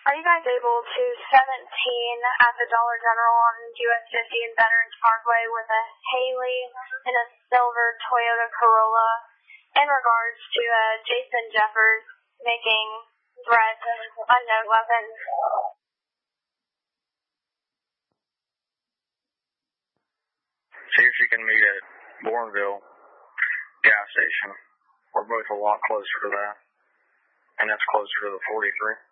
Are you guys able to 17 at the Dollar General on US 50 and Veterans Parkway with a Haley and a silver Toyota Corolla in regards to Jason Jeffers making threats and unknown weapons? See if you can meet at Bourneville gas station. We're both a lot closer to that, and that's closer to the 43.